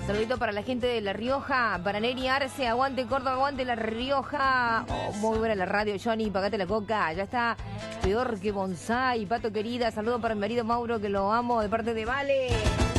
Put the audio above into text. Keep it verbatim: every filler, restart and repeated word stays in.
Saludito para la gente de La Rioja, para Neri Arce, aguante Córdoba, aguante La Rioja. Oh, muy buena la radio, Johnny, pagate la coca. Ya está peor que bonsai, Pato querida. Saludo para mi marido Mauro, que lo amo, de parte de Vale.